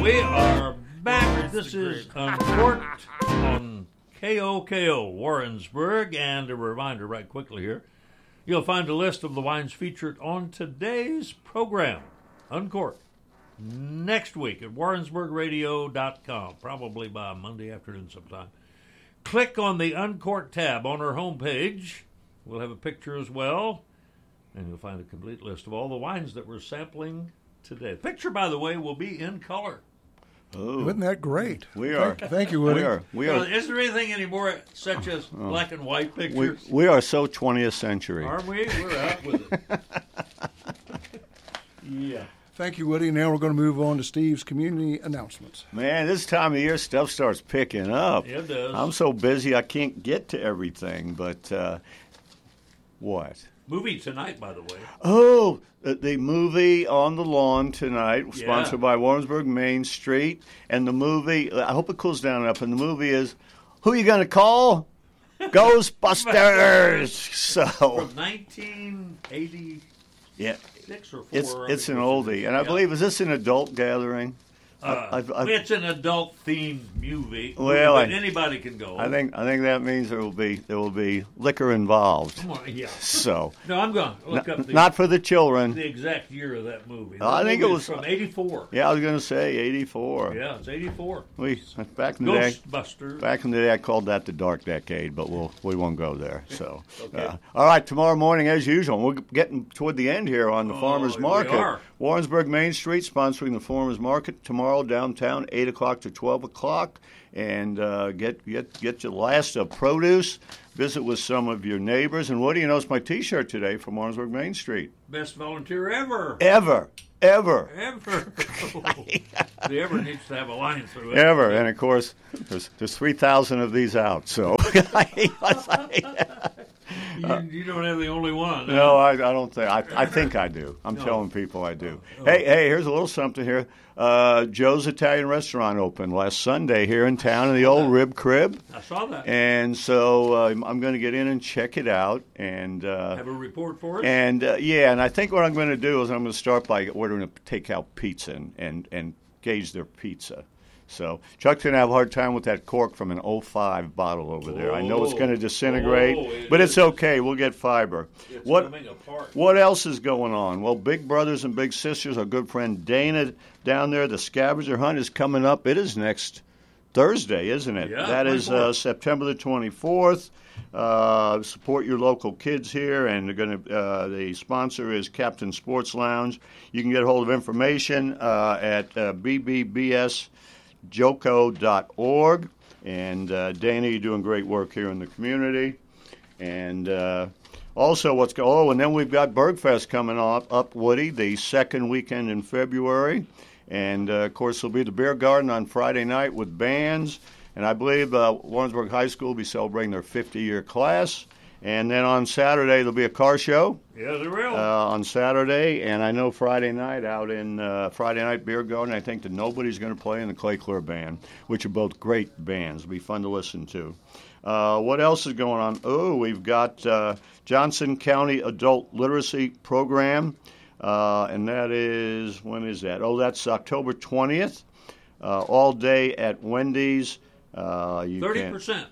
We are back. This is Uncorked on KOKO Warrensburg. And a reminder right quickly here, you'll find a list of the wines featured on today's program, Uncorked, next week at warrensburgradio.com, probably by Monday afternoon sometime. Click on the Uncorked tab on our homepage. We'll have a picture as well, and you'll find a complete list of all the wines that we're sampling today. The picture, by the way, will be in color. Oh, isn't that great? We are. Thank you, Woody. We are. Well, is there anything anymore such as black and white pictures? We are so 20th century. Aren't we? We're out with it. Yeah. Thank you, Woody. Now we're going to move on to Steve's community announcements. Man, this time of year, stuff starts picking up. It does. I'm so busy I can't get to everything, but what? Movie tonight, by the way. Oh, the movie On the Lawn tonight, sponsored by Warrensburg Main Street. And the movie, I hope it cools down enough, and the movie is, who you going to call? Ghostbusters! So From 1986 yeah, or 4. it's an oldie. And I believe, is this an adult gathering? It's an adult-themed movie, Well, but anybody can go. I think that means there will be liquor involved. Come on, yeah. So No, I'm going to look up not for the children. the exact year of that movie. I think it was from 84. Yeah, I was going to say 84. Yeah, it's 84. Back in the day. Ghostbusters. Back in the day, I called that the dark decade, but we won't go there. So, Okay. All right, tomorrow morning, as usual, we're getting toward the end here on the Farmers we Market. are. Warrensburg Main Street sponsoring the Farmers Market tomorrow downtown, 8 o'clock to 12 o'clock, and get your last of produce. Visit with some of your neighbors. And Woody, you know, it's my T-shirt today from Warrensburg Main Street. Best volunteer ever. Ever. Ever. The ever needs to have a line through it. Ever. And, of course, there's 3,000 of these out. So You don't have the only one. No, I don't think. I think I do. I'm telling people I do. Hey, here's a little something here. Joe's Italian Restaurant opened last Sunday here in town in the old Rib Crib. I saw that. And so I'm going to get in and check it out and have a report for us. And and I think what I'm going to do is I'm going to start by ordering a takeout pizza and gauge their pizza. So Chuck's going to have a hard time with that cork from an 05 bottle over there. I know it's going to disintegrate, but it's okay. We'll get fiber. It's coming apart. What else is going on? Well, Big Brothers and Big Sisters, our good friend Dana down there, the scavenger hunt is coming up. It is next Thursday, isn't it? Yeah, that is September the 24th. Support your local kids here, and they're going to. The sponsor is Captain Sports Lounge. You can get a hold of information at bbbsjoco.org. And Dana, you're doing great work here in the community. And also, and then we've got Bergfest coming up, Woody, the second weekend in February. And, of course, there'll be the Beer Garden on Friday night with bands. And I believe Warrensburg High School will be celebrating their 50-year class. And then on Saturday, there'll be a car show. Yeah, they will. On Saturday. And I know Friday night out in Friday Night Beer Garden, I think that Nobody's going to play in the Clay Clear Band, which are both great bands. It'll be fun to listen to. What else is going on? Oh, we've got Johnson County Adult Literacy Program. And that is, when is that? Oh, that's October 20th. All day at Wendy's. 30%.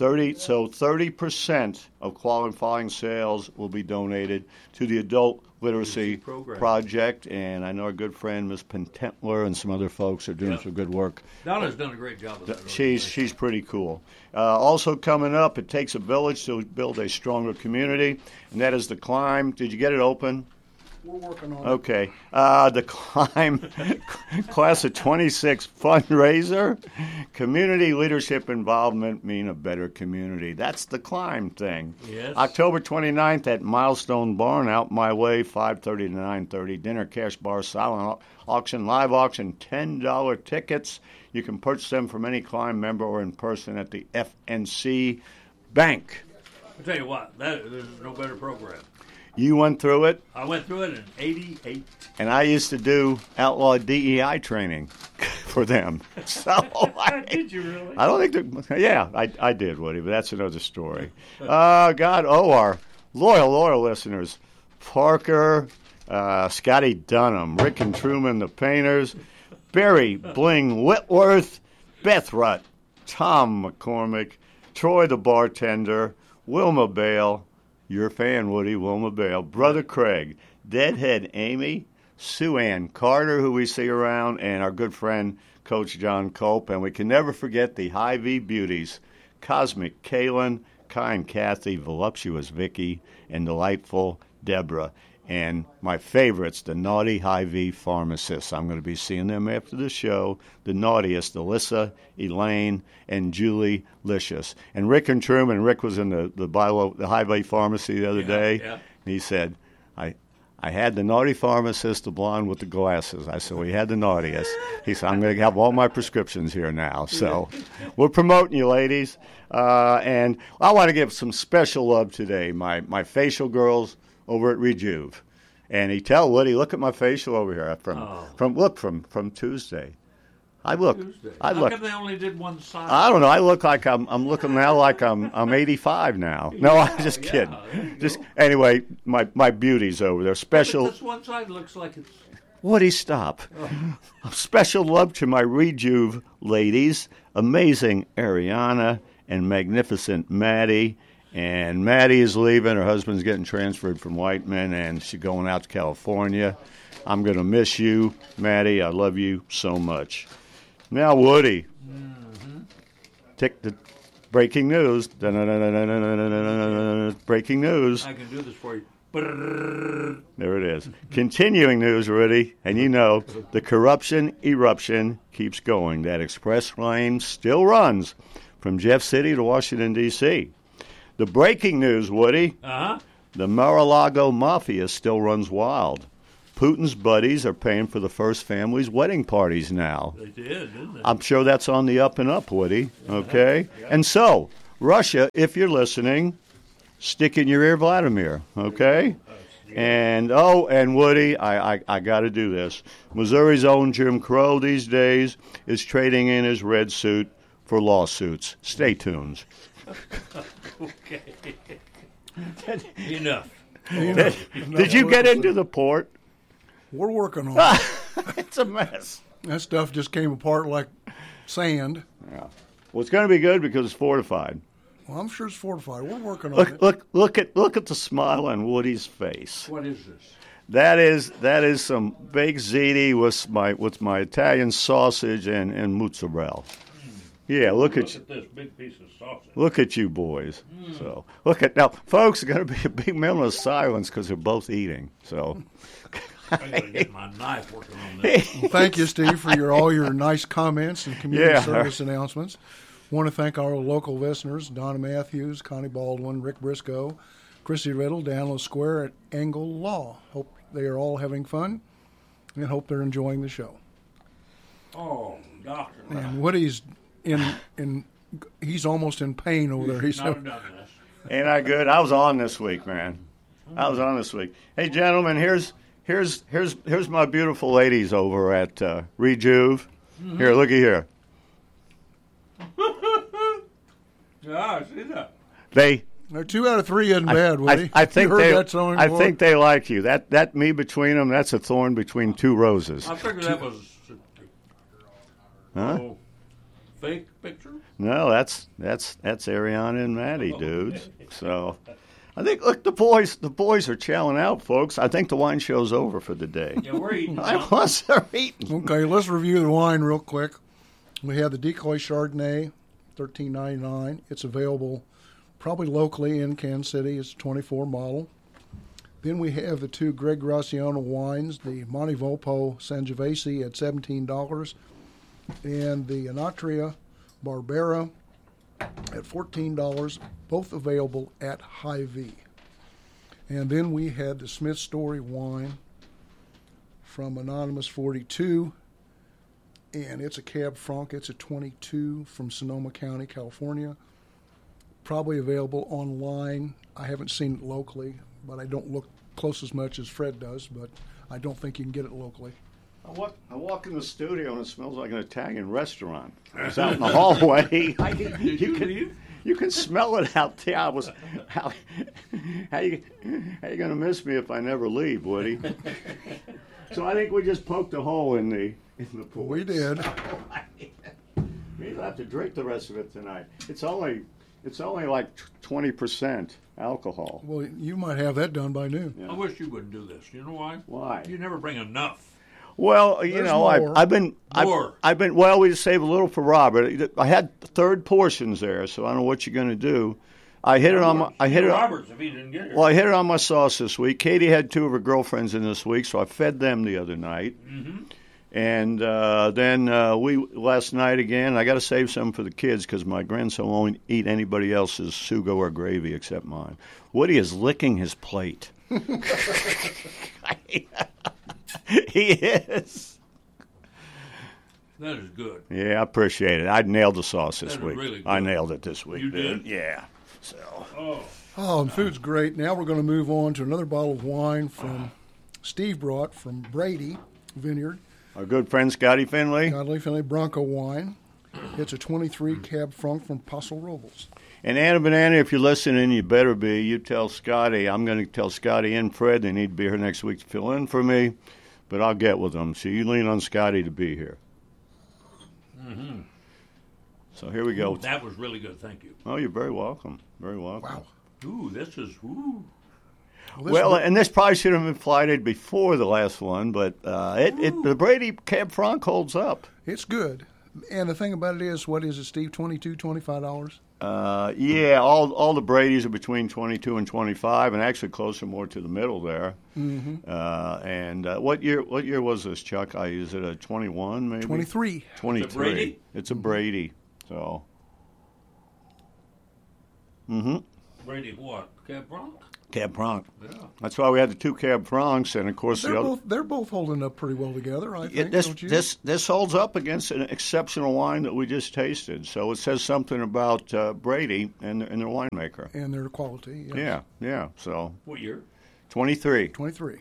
30% of qualifying sales will be donated to the Adult Literacy Project, and I know our good friend Ms. Pententler and some other folks are doing some good work. Donna's done a great job with that. She's pretty cool. Also coming up, it takes a village to build a stronger community, and that is the Climb. Did you get it open? We're working on it. Okay. The Climb Class of 26 fundraiser. Community leadership involvement mean a better community. That's the Climb thing. Yes. October 29th at Milestone Barn, out my way, 5:30 to 9:30. Dinner, cash bar, silent auction, live auction, $10 tickets. You can purchase them from any Climb member or in person at the FNC Bank. I'll tell you what, there's no better program. You went through it? I went through it in 88. And I used to do outlaw DEI training for them. So Did you really? I don't think I did, Woody, but that's another story. Our loyal listeners, Parker, Scotty Dunham, Rick and Truman, the painters, Barry Bling Whitworth, Beth Rutt, Tom McCormick, Troy the bartender, Wilma Bale, your fan, Woody, Wilma Bale, Brother Craig, Deadhead Amy, Sue Ann Carter, who we see around, and our good friend, Coach John Cope. And we can never forget the Hy-Vee beauties, Cosmic Kaylin, Kind Kathy, Voluptuous Vicky, and Delightful Deborah. And my favorites, the naughty Hy-Vee pharmacists. I'm going to be seeing them after the show. The naughtiest, Alyssa, Elaine, and Julie Licious. And Rick and Truman. Rick was in the Hy-Vee pharmacy the other day. Yeah. He said, I had the naughty pharmacist, the blonde with the glasses. I said, well, he had the naughtiest. He said, I'm going to have all my prescriptions here now. So we're promoting you, ladies. And I want to give some special love today. My facial girls over at Rejuve. And he tell Woody, look at my facial over here from Tuesday. How come they only did one side? I don't know. I look like I'm looking now like I'm 85 now. No, I'm just kidding. Just anyway, my beauty's over there. Special. This one side looks like it's. Woody, stop. Special love to my Rejuve ladies, amazing Ariana and magnificent Maddie. And Maddie is leaving. Her husband's getting transferred from Whiteman, and she's going out to California. I'm going to miss you, Maddie. I love you so much. Now, Woody, Tick the breaking news. Breaking news. I can do this for you. There it is. Continuing news, Woody, and you know the corruption eruption keeps going. That express lane still runs from Jeff City to Washington, D.C. The breaking news, Woody, the Mar-a-Lago Mafia still runs wild. Putin's buddies are paying for the first family's wedding parties now. They did, didn't they? I'm sure that's on the up and up, Woody, okay? Yeah. And so, Russia, if you're listening, stick in your ear, Vladimir, okay? And Woody, I got to do this. Missouri's own Jim Crow these days is trading in his red suit for lawsuits. Stay tuned. Okay. Enough. Did you get into the port? We're working on it. It's a mess. That stuff just came apart like sand. Yeah. Well, it's going to be good because it's fortified. Well, I'm sure it's fortified. We're working on it. Look at the smile on Woody's face. What is this? That is some baked ziti with my Italian sausage and mozzarella. Yeah, look at this big piece of sausage. Look at you boys. So now, folks, are going to be a big moment of silence because they're both eating. So. I got to get my knife working on this. Well, thank you, Steve, for all your nice comments and community service announcements. Want to thank our local listeners, Donna Matthews, Connie Baldwin, Rick Briscoe, Chrissy Riddle, Danlo Square at Angle Law. Hope they are all having fun and hope they're enjoying the show. Oh, doctor. And Woody's he's almost in pain over there. He's not done this. Ain't I good? I was on this week, man. I was on this week. Hey, gentlemen, here's my beautiful ladies over at Rejuve. Mm-hmm. Here, looky here. Yeah, I see that. They're 2 out of 3 isn't bad, Woody. I think they like you. That me between them, that's a thorn between two roses. I figured that was fake picture. No, that's Ariana and Maddie, dudes. So I think the boys are chowing out, folks. I think the wine show's over for the day. Yeah, we're eating. They're eating. Okay, let's review the wine real quick. We have the Decoy Chardonnay, $13.99. It's available probably locally in Kansas City. It's a 24 model. Then we have the 2 Greg Graciano wines, the Monte Volpo Sangiovese at $17, and the Anatria Barbera at $14, both available at Hy-Vee. And then we had the Smith Story wine from Anonymous 42, and it's a Cab Franc. It's a 22 from Sonoma County, California. Probably available online. I haven't seen it locally, but I don't look close as much as Fred does, but I don't think you can get it locally. I walk in the studio and it smells like an Italian restaurant. I was out in the hallway. You can smell it out there. How you going to miss me if I never leave, Woody? So I think we just poked a hole in in the port. We did. We'll have to drink the rest of it tonight. It's only like 20% alcohol. Well, you might have that done by noon. Yeah. I wish you wouldn't do this. You know why? Why? You never bring enough. Well, There's more. I've been. Well, we just save a little for Robert. I had third portions there, so I don't know what you're going to do. I hit it on my. I hit it. Roberts if he didn't get here. Well, I hit it on my sauce this week. Katie had 2 of her girlfriends in this week, so I fed them the other night. Mm-hmm. And then we last night again. I got to save some for the kids because my grandson won't eat anybody else's sugo or gravy except mine. Woody is licking his plate. He is. That is good. Yeah, I appreciate it. I nailed the sauce this That is week. really good. I nailed it this week. You did? Yeah. So. Oh, and food's great. Now we're going to move on to another bottle of wine from Steve brought from Brady Vineyard. Our good friend Scotty Finley. Godly Finley Bronco wine. It's a 23 Cab Franc from Paso Robles. And Anna Banana, if you're listening, you better be. You tell Scotty. I'm going to tell Scotty and Fred they need to be here next week to fill in for me, but I'll get with them. So you lean on Scotty to be here. Mm-hmm. So here we go. Ooh, that was really good. Thank you. Oh, you're very welcome. Very welcome. Wow. Ooh, this is ooh. Well, and this probably should have been flighted before the last one, but the Brady Cab Franc holds up. It's good. And the thing about it is, what is it, Steve? $22, $25? Yeah, all the Bradys are between 22 and 25, and actually closer more to the middle there. Mm-hmm. And what year was this, Chuck? Is it a 21 maybe? 23. 23. It's a Brady? It's a Brady. So. Mm-hmm. Brady what? Cab Franc? Cab Franc. Yeah. That's why we had the 2 Cab Francs, and of course They're both holding up pretty well together, I think. This don't you? this holds up against an exceptional wine that we just tasted. So it says something about Brady and their winemaker. And their quality. Yes. Yeah. So What year? 23. 23.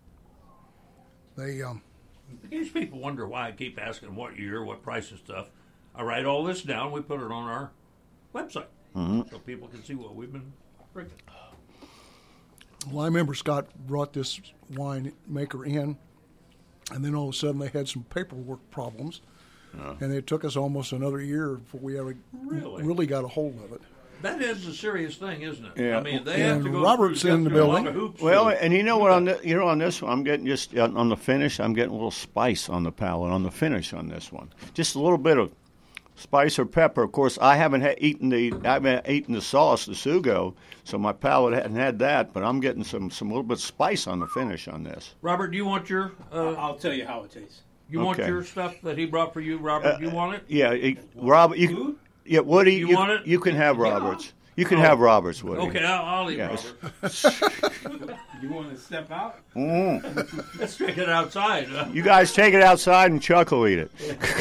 They These people wonder why I keep asking what year, what price and stuff. I write all this down. We put it on our website so people can see what we've been drinking. Well, I remember Scott brought this wine maker in, and then all of a sudden they had some paperwork problems, and it took us almost another year before we ever really got a hold of it. That is a serious thing, isn't it? Yeah. I mean, they have And to go Robert's through, in the get through a lot building. of hoops Well, to- and you know what? On this one, I'm getting just on the finish. I'm getting a little spice on the palate on the finish on this one. Just a little bit of spice or pepper. Of course, I haven't eaten the sauce, the sugo, so my palate hadn't had that. But I'm getting some little bit of spice on the finish on this. Robert, do you want your? I'll tell you how it tastes. You want Okay. your stuff that he brought for you, Robert? You want it? Yeah, Robert. Food? Yeah, Woody. You want it? You can have Roberts. You can have Roberts, Woody. Okay, I'll eat Yes. Robert. You want to step out? Let's drink it outside. You guys take it outside and Chuck will eat it.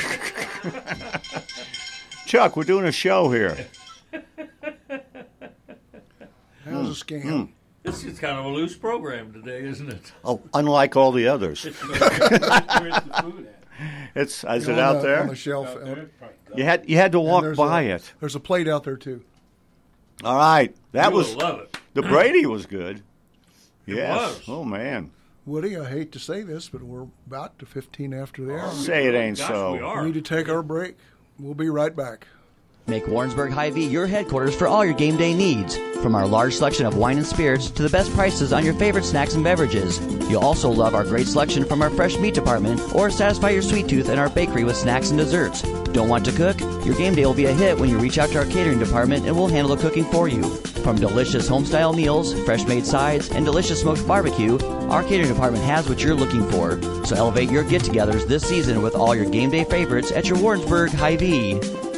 Chuck, we're doing a show here. That was a scam. This is kind of a loose program today, isn't it? Oh, unlike all the others. Where's the food at? Is it On out the- there? On the shelf. Out there? Probably gone. You had to And walk there's by a- it. There's a plate out there, too. All right, that You was will love it. the Brady was good. It Yes. was. Oh man. Woody, I hate to say this, but we're about to 15 after the hour. Say it ain't Gosh, so. we We are. need to take our break. We'll be right back. Make Warrensburg Hy-Vee your headquarters for all your game day needs. From our large selection of wine and spirits to the best prices on your favorite snacks and beverages. You'll also love our great selection from our fresh meat department or satisfy your sweet tooth in our bakery with snacks and desserts. Don't want to cook? Your game day will be a hit when you reach out to our catering department and we'll handle the cooking for you. From delicious home-style meals, fresh-made sides, and delicious smoked barbecue, our catering department has what you're looking for. So elevate your get-togethers this season with all your game day favorites at your Warrensburg Hy-Vee.